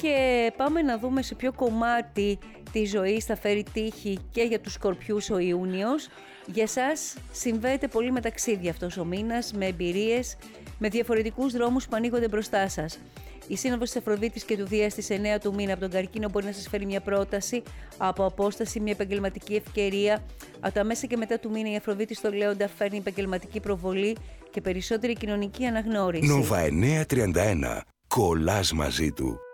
Και πάμε να δούμε σε ποιο κομμάτι της ζωής θα φέρει τύχη και για τους Σκορπιούς ο Ιούνιος. Για εσάς συμβαίνετε πολύ με ταξίδια αυτός ο μήνας, με εμπειρίες, με διαφορετικούς δρόμους που ανοίγονται μπροστά σας. Η σύνοδος της Αφροδίτης και του Δία στις 9 του μήνα από τον Καρκίνο μπορεί να σας φέρει μια πρόταση από απόσταση, μια επαγγελματική ευκαιρία. Από τα μέσα και μετά του μήνα η Αφροδίτη στο Λέοντα φέρνει επαγγελματική προβολή και περισσότερη κοινωνική αναγνώριση. Νόβα 931. Κολλάς μαζί του.